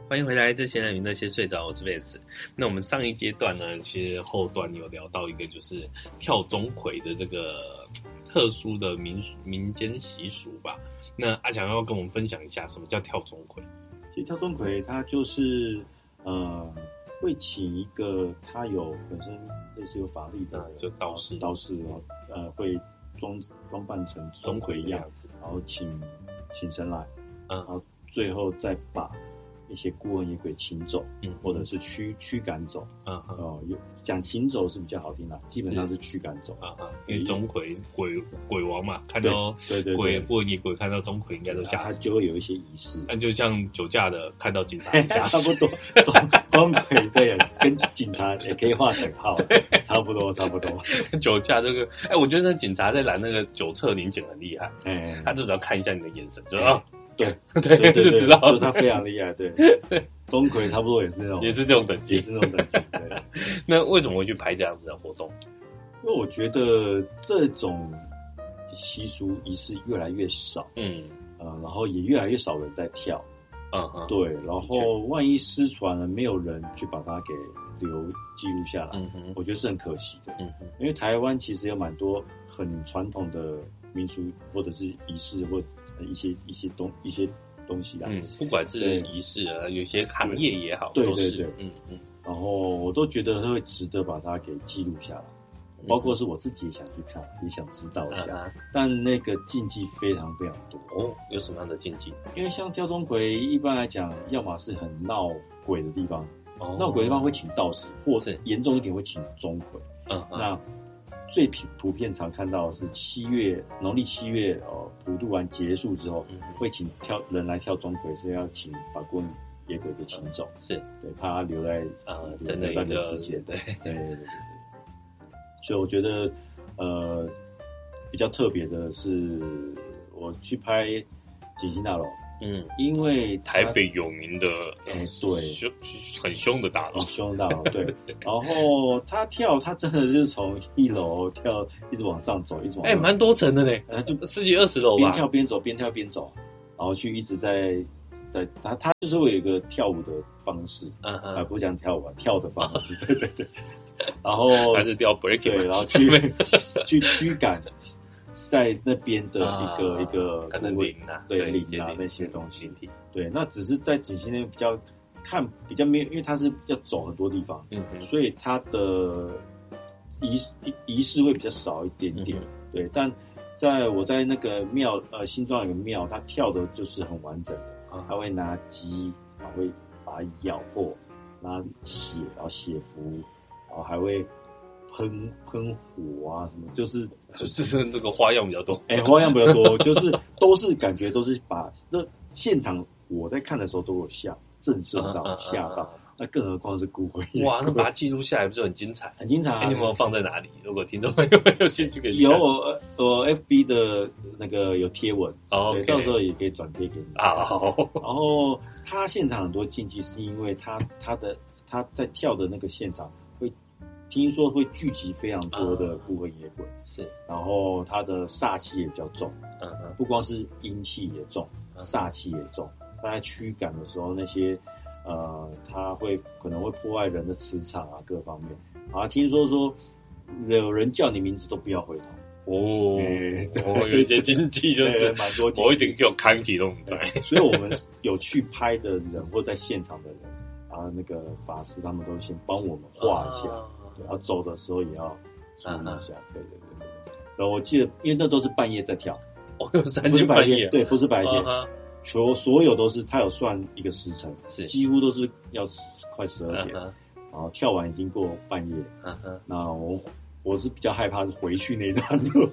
欢迎回来，这些人与那些睡着，我是 Vance。那我们上一阶段呢，其实后段有聊到一个就是跳钟馗的这个特殊的民间习俗吧。那阿强要跟我们分享一下什么叫跳钟馗？ 其实跳钟馗它就是会请一个他有本身类似有法力的， 就道士会装扮成钟馗一样子，然后请神来，然后最后再把一些孤魂野鬼请走，或者是驱赶走，讲请走是比较好听的，基本上是驱赶走， 因为钟馗鬼王嘛，看到鬼孤魂野鬼看到钟馗应该都吓死， 他就会有一些仪式， 那就像酒驾的看到警察差不多，钟馗对，跟警察也可以画等号，差不多。 酒驾这个，我觉得警察在拦那个酒测临检很厉害，他就只要看一下你的眼神，就对， 就知道， 就是他非常厉害。对，钟馗差不多也是这种等级， 对。 那为什么会去拍这样子的活动？ 因为我觉得这种习俗仪式越来越少，然后也越来越少人在跳，对，然后万一失传了，没有人去把它给记录下来，我觉得是很可惜的，因为台湾其实有蛮多很传统的民俗或者是仪式或一些东西啦， 不管是仪式啊，有些行业也好， 对，然后我都觉得会值得把它给记录下来，包括是我自己也想去看，也想知道一下，但那个禁忌非常非常多有什么样的禁忌？因为像跳钟馗，一般来讲，要么是很闹鬼的地方，闹鬼的地方会请道士，或是严重一点会请钟馗，那最普遍常看到的是农历七月普渡完结束之后，会请人来跳钟馗，是要把孤魂野鬼给请走， 是对，怕他留在那段的时间，对。所以我觉得比较特别的是，我去拍景星大楼。因为台北有名的， 对， 很凶的大楼， 对。然后他真的就是从1楼跳，一直往上走，一直往上， 蛮多层的呢，就10几20楼吧， 边跳边走，边跳边走，然后去一直在他就是会有一个跳舞的方式，不讲跳舞啊，跳的方式，对。然后还是跳 breaking， 对，然后去驱赶。在那边的一个可能灵啊那些东西，对，那只是在景星那边比较没有，因为它是要走很多地方，所以它的仪式会比较少一点点，对。但我在那个庙新庄有个庙，它跳的就是很完整的，它会拿鸡，然后会把它咬破，拿血，然后血符，然后还会喷火啊什么，就是这个花样比较多， 花样比较多，就是感觉都是把那现场我在看的时候都有震慑到吓到，那更何况是孤魂野鬼， 哇，那把它记录下来不是很精彩？ 很精彩啊！ 你有没有放在哪里？如果听众朋友们有兴趣可以有我 FB 的那个有贴文，对，到时候也可以转贴给你。 好， 然后他现场很多禁忌是因为他在跳的那个现场听说会聚集非常多的孤魂野鬼， 是，然后他的煞气也比较重，不光是阴气也重，煞气也重。他在驱赶的时候，那些他可能会破坏人的磁场啊，各方面。听说有人叫你名字都不要回头。 有一些禁忌就是蛮多禁忌， 我一定就看起都不在。 所以我们有去拍的人或在现场的人，然后那个法师他们都先帮我们画一下。然后走的时候也要注意一下，对。然后我记得，因为那都是半夜在跳， 3更半夜， 对，不是白天，所有都是他有算一个时辰，几乎都是要快12点，然后跳完已经过半夜，那我是比较害怕是回去那段路。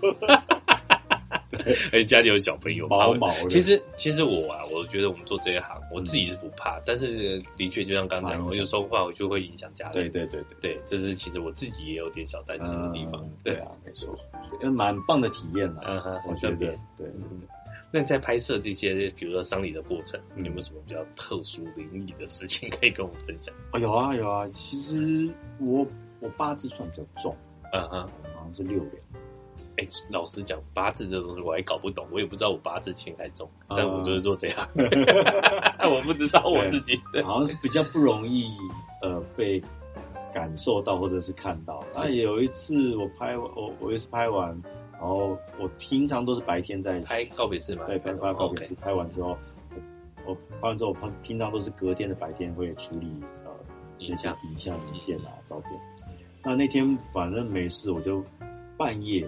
家里有小朋友， 毛的。 其实我觉得我们做这一行，我自己是不怕，但是的确就像刚才，我有时候话我就会影响家人。对，这是其实我自己也有点小担心的地方。 对啊，没错，蛮棒的体验啦。我觉得对。 那在拍摄这些，比如说丧礼的过程，有没有什么比较特殊灵异的事情可以跟我们分享？ 有啊，其实我八字算比较重，好像是6两。 老实讲，八字这东西我还搞不懂，我也不知道我八字轻还重，但我就是做这样，我不知道我自己好像是比较不容易被感受到或者是看到。那有一次我一次拍完，然后我平常都是白天在拍告别式嘛， 对，拍告别式，拍完之后，我拍完之后，我平常都是隔天的白天会处理影像、影片啊、照片。那天反正没事，我就半夜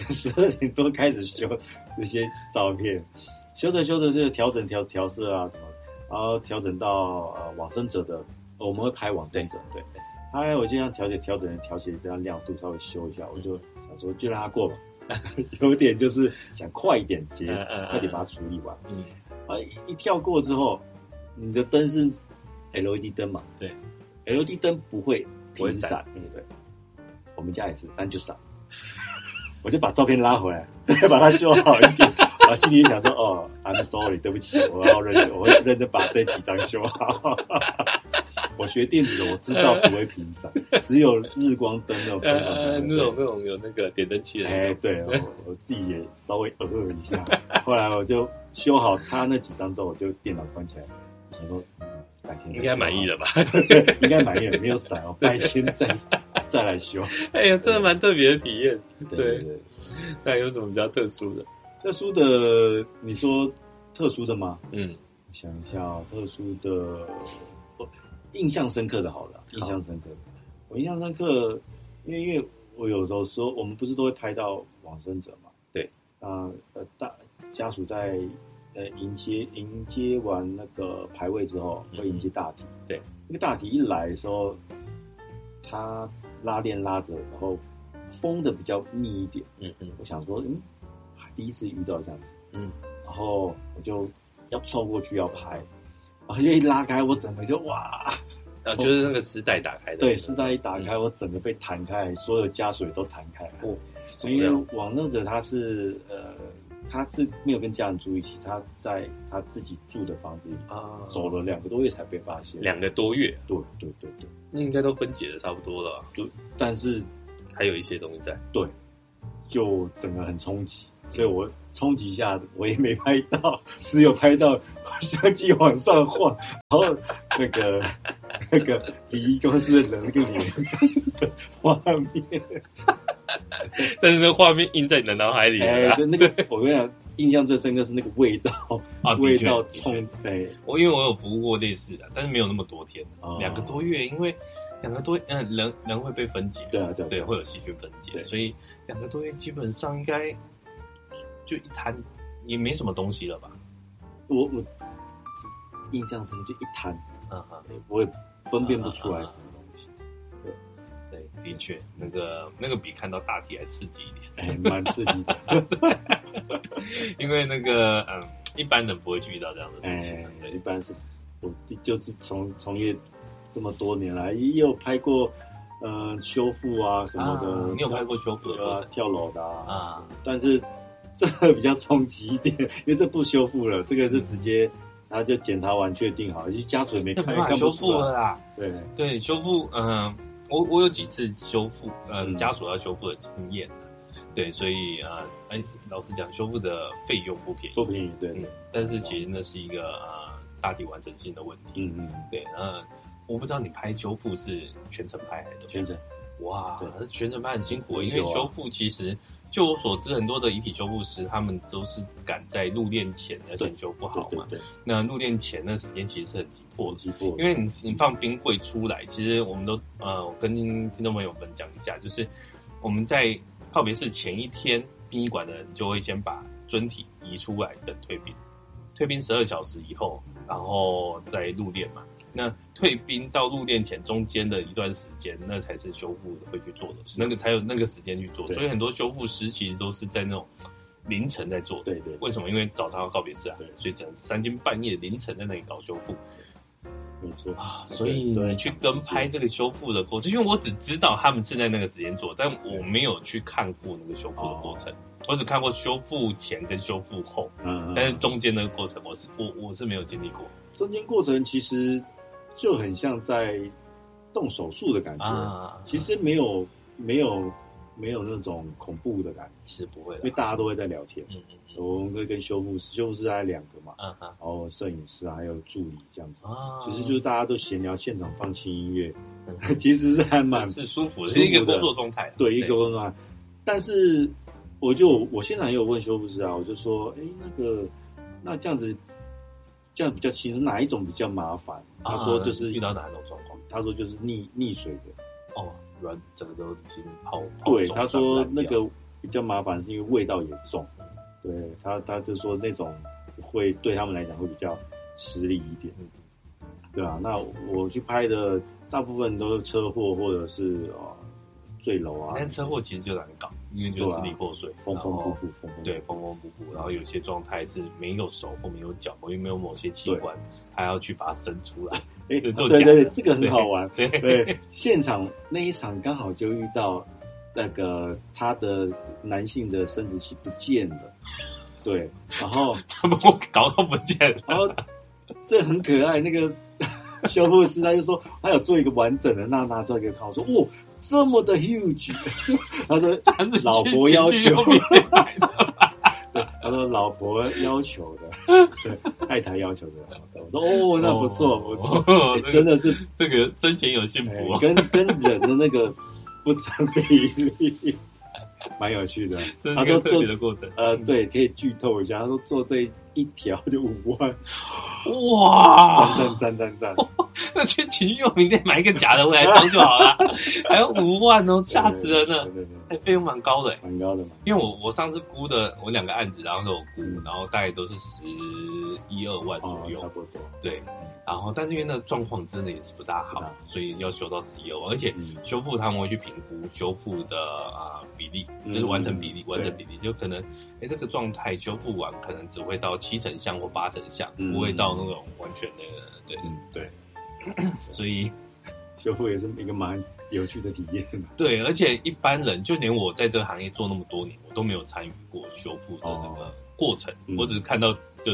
12点多开始修这些照片，修着就调整调色啊什么，然后调整到往生者的，我们会拍往生者，对，我就这样调整这样亮度稍微修一下，我就想说就让它过吧，有点就是想快一点快点把它处理完，一跳过之后，你的灯是 LED 灯嘛， 对 ，LED 灯不会频闪，对，我们家也是，但就闪。我就把照片拉回来，对，把它修好一点。我心里想说，I'm sorry， 对不起，我会认真把这几张修好。我学电子的，我知道不会频闪，只有日光灯那种那种有那个点灯器的。 对，我自己也稍微一下。后来我就修好它那几张之后，我就电脑关起来，想说白天应该满意了吧？ 应该满意了，没有闪哦，白天再来修。 哎呀，真的蛮特别的体验。 对， 那有什么比较特殊的？ 特殊的，你说特殊的吗？ 我想一下特殊的，印象深刻的好了，印象深刻的，我印象深刻，因为我有时候说，我们不是都会拍到往生者嘛？ 对， 家属在迎接完那个牌位之后，会迎接大体。 对， 那个大体一来的时候，他拉链拉着，然后封的比较密一点。我想说，第一次遇到这样子。然后我就要凑过去要拍，然后就一拉开，我整个就哇！ 就是那个丝带打开的。 对，丝带一打开，我整个被弹开，所有家属也都弹开了。因为往生者他是没有跟家人住一起，他在他自己住的房子里走了2个多月才被发现。 2个多月？ 对， 那应该都分解的差不多了。 对，但是还有一些东西在。 对，就整个很冲击，所以我冲击一下我也没拍到，只有拍到相机往上晃，然后那个礼仪公司的人那个脸的画面。 但是那个画面印在你的脑海里了。 那个我跟你讲，印象最深刻是那个味道味道冲。 因为我有服务过类似的，但是没有那么多天，2个多月，因为2个多人会被分解，对，会有细菌分解，所以2个多月基本上应该就一滩也没什么东西了吧？ 我印象深刻就一滩，我也分辨不出来什么东西。 对，的确，那个比看到大体还刺激一点， 蛮刺激的。 因为那个一般人不会去遇到这样的事情。 一般是我就是从业这么多年来，也有拍过修复啊什么的。 你有拍过修复的过程？ 跳楼的但是这个比较冲击一点，因为这不修复了，这个是直接他就检查完确定好，其实家属也没看修复了啦。对，修复我有几次修复家属要修复的经验。对，所以老实讲，修复的费用不便宜， 对， 但是其实那是一个大体完整性的问题。对，我不知道你拍修复是全程拍还是全程？ 哇，全程拍很辛苦，因为修复其实就我所知，很多的遗体修复师他们都是赶在入殓前要先修复好嘛。对，那入殓前那时间其实是很急迫的，因为你放冰柜出来，其实我们都我跟听众朋友们讲一下，就是我们在告别式前一天，殡仪馆的人就会先把尊体移出来等退冰，退冰12小时以后，然后再入殓嘛。那退冰到入殓前中间的一段时间，那才是修复会去做的，那个才有那个时间去做。所以很多修复师其实都是在那种凌晨在做。对，为什么？因为早上要告别式所以只能3更半夜凌晨在那里搞修复。 没错所以你去跟拍这个修复的过程，因为我只知道他们是在那个时间做，但我没有去看过那个修复的过程，我只看过修复前跟修复后，但是中间那个过程我是没有经历过。 中间过程其实就很像在动手术的感觉，其实没有没有那种恐怖的感觉， 是不会的， 因为大家都会在聊天。我们会跟修复师大概2个嘛，然后摄影师还有助理这样子。其实就是大家都闲聊，现场放轻音乐，其实是还蛮是舒服的，是一个工作状态。 对，一个工作状态。但是我现场也有问修复师啊，我就说，那这样子比较轻松，哪一种比较麻烦？他说就是遇到哪一种状况？ 他说就是溺水的。 整个都已经泡。 对，他说那个比较麻烦，是因为味道也重。对他就说那种会对他们来讲会比较吃力一点。对啊，那我去拍的大部分都是车祸或者是坠楼啊。 但车祸其实就难搞，因为就是支离破碎， 缝缝补补， 对，缝缝补补，然后有些状态是没有手或没有脚，因为没有某些器官，还要去把它生出来。 对，这个很好玩。对，现场那一场刚好就遇到那个他的男性的生殖器不见了。对，然后怎么搞到不见了？ 然后这很可爱，那个修复师他就说他有做一个完整的，拿出来给我看，我说这么的 huge， 他说老婆要求，对，他说老婆要求的，对，太太要求的，我说那不错，真的是这个生前有幸福， 跟人的那个不成比例。蛮有趣的，他说做的过程， 对，可以剧透一下。他说做这一条就5万， 哇！ 赞！ 那去情趣用品店买一个假的回来装就好了，还要5万哦，吓死人了！对，费用蛮高的， 蛮高的嘛。 因为我上次估的，我2个案子，然后都有估，然后大概都是11-12万左右， 差不多。 对，然后但是因为那个状况真的也是不大好，所以要修到11-12万，而且修复他们会去评估修复的比例，就是完整比例，就可能这个状态修复完可能只会到7成像或8成像，不会到那种完全的，对，所以修复也是一个蛮有趣的体验。 对，而且一般人就连我在这个行业做那么多年，我都没有参与过修复的那个过程，我只是看到就是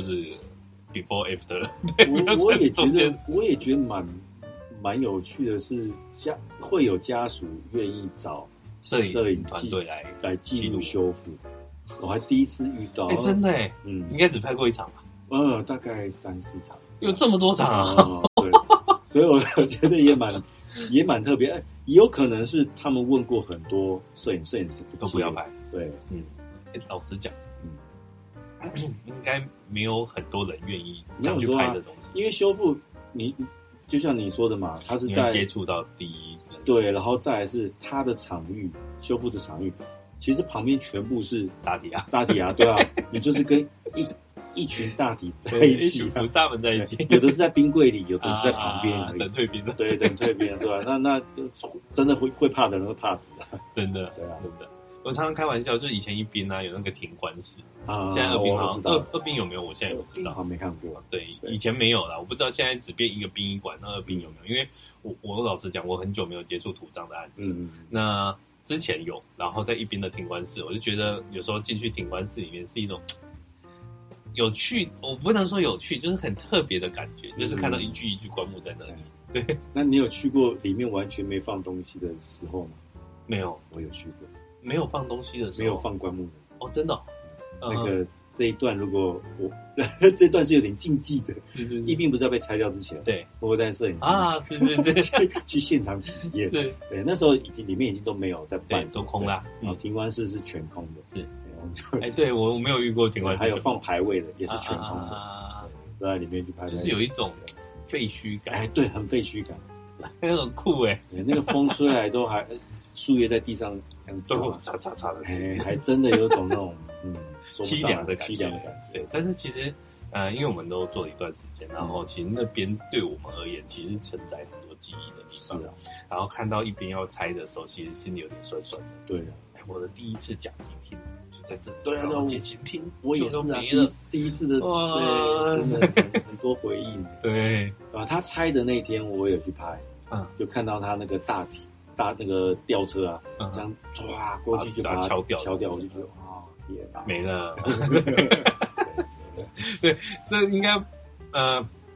before after。 我也觉得蛮有趣的是，会有家属愿意找摄影团队来记录修复。我还第一次遇到， 真的应该只拍过1场吧？ 大概3-4场， 有这么多场啊！ 对，所以我觉得也蛮特别，也有可能是他们问过很多摄影师都不要拍。 对， 老实讲，应该没有很多人愿意这样去拍的东西， 因为修复你就像你说的嘛，他是在接触到第一人， 对，然后再来是他的场域，修复的场域。其实旁边全部是大体啊， 对啊，你就是跟一群大体在一起， 一群菩萨们在一起， 有的是在冰柜里，有的是在旁边等退兵的， 对，等退兵，对吧？那真的会怕的人会怕死的， 真的， 对啊， 真的。我常常开玩笑，就以前一兵有那个停官室现在2兵好像二兵有没有？我现在也不知道， 好没看过。 对，以前没有啦，我不知道现在只变一个殡仪馆，那2兵有没有？因为我老实讲，我很久没有接触土葬的案子，那之前有，然后在一边的停官室，我就觉得有时候进去停官室里面是一种有趣，我不能说有趣，就是很特别的感觉，就是看到一具棺木在那里。对， 那你有去过里面完全没放东西的时候吗？ 没有， 我有去过。 没有放东西的时候， 没有放棺木的时候。 真的那个这一段，如果这段是有点禁忌的，一并不是要被拆掉之前， 对， 我会带摄影师去现场体验。对，那时候里面已经都没有在办， 都空啦。 停棺室是全空的， 是。对我没有遇过停棺室， 还有放牌位的也是全空的，都在里面去拍， 就是有一种废墟感。 对，很废墟感， 那种酷那个风吹来都还树叶在地上都会嚓嚓嚓的， 还真的有种那种凄凉的感觉。对，但是其实因为我们都做了一段时间，然后其实那边对我们而言其实是承载很多记忆的地方。 是啊， 然后看到一边要拆的时候，其实心里有点酸酸的。 对啊， 我的第一次讲倾听就在这里。 对啊， 我倾听， 我也是啊，第一次的，对，真的很多回忆。 对啊，他拆的那天我有去拍，就看到他那个大那个吊车啊，这样唰过去就把它敲掉，我就觉得天哪， 没了。对，这应该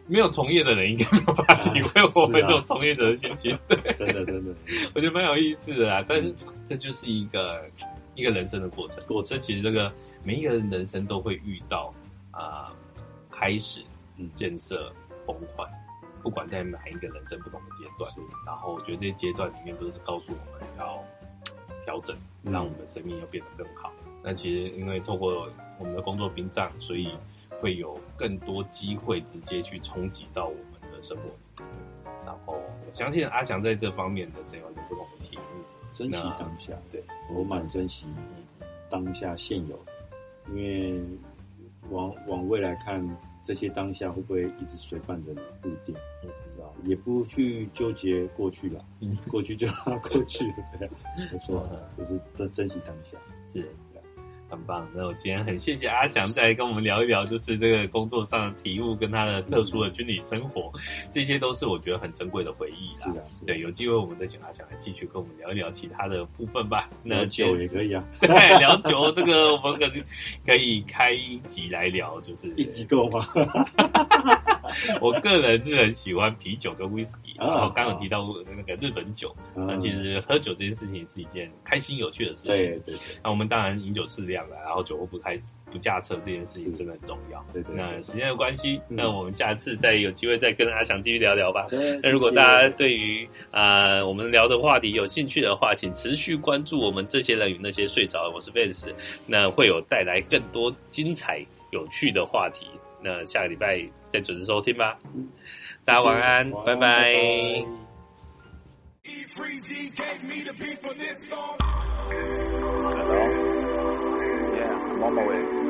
没有从业的人应该没有办法体会我们这种从业者的心情。对， 真的， 我觉得蛮有意思的啊。但是这就是一个人生的过程。其实这个每一个人人生都会遇到开始、建设、崩坏，不管在哪一个人生不同的阶段。然后我觉得这些阶段里面都是告诉我们要调整，让我们的生命要变得更好。那其实因为透过我们的工作屏障，所以会有更多机会直接去冲击到我们的生活里面。然后我相信阿翔在这方面的是有不同的体悟， 珍惜当下。对，我蛮珍惜当下现有，因为往未来看，这些当下会不会一直随伴着你，不一定，是吧？也不去纠结过去了，过去就让过去了，对，没错，就是珍惜当下， 是。很棒，那我今天很谢谢阿翔再来跟我们聊一聊，就是这个工作上的体悟跟他的特殊的军旅生活，这些都是我觉得很珍贵的回忆啦。是的，对，有机会我们再请阿翔来继续跟我们聊一聊其他的部分吧。 聊酒也可以啊， 对，聊酒这个我们可以开一集来聊，就是一集够吗？ 我个人是很喜欢啤酒跟 whisky， 然后刚有提到那个日本酒，那其实喝酒这件事情是一件开心有趣的事情。对，那我们当然饮酒适量了，然后酒后不驾车这件事情真的很重要。对，那时间的关系，那我们下次再有机会再跟阿翔继续聊聊吧。那如果大家对于我们聊的话题有兴趣的话，请持续关注我们这些人与那些睡着。我是 Vance， 那会有带来更多精彩有趣的话题。那下个礼拜再准时收听吧。大家晚安，拜拜。 Hello? Yeah, I'm on my way.